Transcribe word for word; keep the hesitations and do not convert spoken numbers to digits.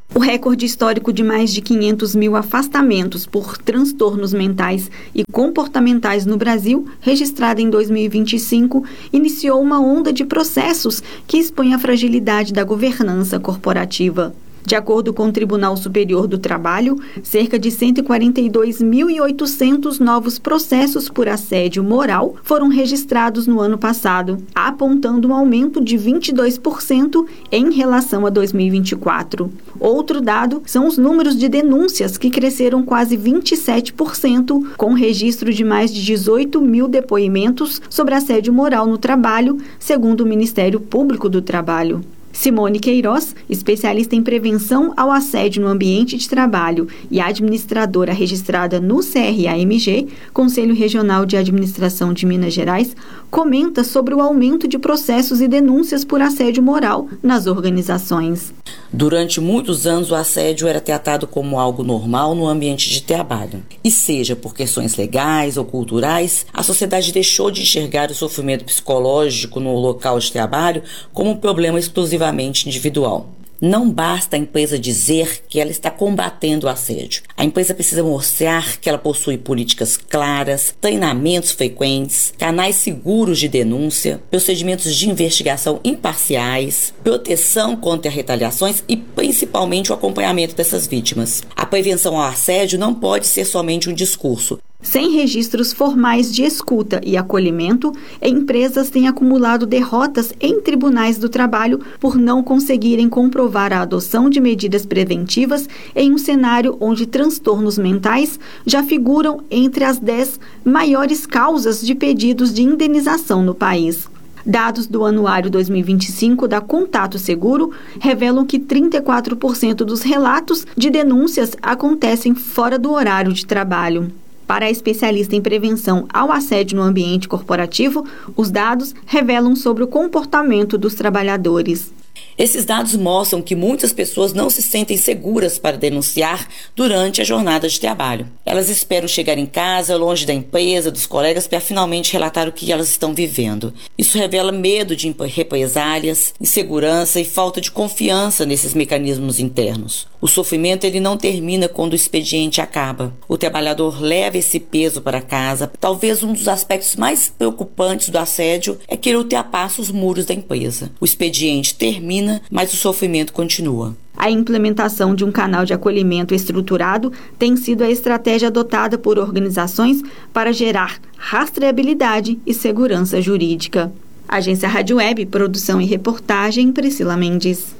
O recorde histórico de mais de quinhentos mil afastamentos por transtornos mentais e comportamentais no Brasil, registrado em dois mil e vinte e cinco, iniciou uma onda de processos que expõe a fragilidade da governança corporativa. De acordo com o Tribunal Superior do Trabalho, cerca de cento e quarenta e dois mil e oitocentos novos processos por assédio moral foram registrados no ano passado, apontando um aumento de vinte e dois por cento em relação a dois mil e vinte e quatro. Outro dado são os números de denúncias, que cresceram quase vinte e sete por cento, com registro de mais de dezoito mil depoimentos sobre assédio moral no trabalho, segundo o Ministério Público do Trabalho. Simone Queiroz, especialista em prevenção ao assédio no ambiente de trabalho e administradora registrada no C R A M G, Conselho Regional de Administração de Minas Gerais, comenta sobre o aumento de processos e denúncias por assédio moral nas organizações. Durante muitos anos, o assédio era tratado como algo normal no ambiente de trabalho. E seja por questões legais ou culturais, a sociedade deixou de enxergar o sofrimento psicológico no local de trabalho como um problema exclusivamente individual. Não basta a empresa dizer que ela está combatendo o assédio. A empresa precisa mostrar que ela possui políticas claras, treinamentos frequentes, canais seguros de denúncia, procedimentos de investigação imparciais, proteção contra retaliações e principalmente o acompanhamento dessas vítimas. A prevenção ao assédio não pode ser somente um discurso. Sem registros formais de escuta e acolhimento, empresas têm acumulado derrotas em tribunais do trabalho por não conseguirem comprovar a adoção de medidas preventivas em um cenário onde transtornos mentais já figuram entre as dez maiores causas de pedidos de indenização no país. Dados do Anuário dois mil e vinte e cinco da Contato Seguro revelam que trinta e quatro por cento dos relatos de denúncias acontecem fora do horário de trabalho. Para a especialista em prevenção ao assédio no ambiente corporativo, os dados revelam sobre o comportamento dos trabalhadores. Esses dados mostram que muitas pessoas não se sentem seguras para denunciar durante a jornada de trabalho. Elas esperam chegar em casa, longe da empresa, dos colegas, para finalmente relatar o que elas estão vivendo. Isso revela medo de represálias, insegurança e falta de confiança nesses mecanismos internos. O sofrimento ele não termina quando o expediente acaba. O trabalhador leva esse peso para casa. Talvez um dos aspectos mais preocupantes do assédio é que ele ultrapassa os muros da empresa. O expediente termina, mas o sofrimento continua. A implementação de um canal de acolhimento estruturado tem sido a estratégia adotada por organizações para gerar rastreabilidade e segurança jurídica. Agência Rádio Web, produção e reportagem, Priscila Mendes.